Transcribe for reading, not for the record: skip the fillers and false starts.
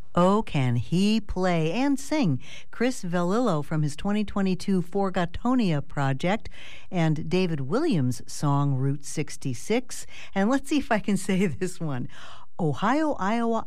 Oh, can he play and sing? Chris Velillo from his 2022 Forgotonia project, and David Williams' song Route 66. And let's see if I can say this one. Ohio, Iowa,